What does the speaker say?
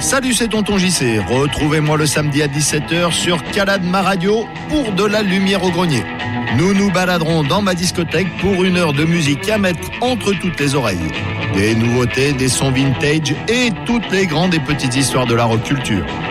Salut, c'est Tonton JC. Retrouvez-moi le samedi à 17h sur Calade Ma Radio pour de la lumière au grenier. Nous nous baladerons dans ma discothèque pour une heure de musique à mettre entre toutes les oreilles. Des nouveautés, des sons vintage et toutes les grandes et petites histoires de la rock culture.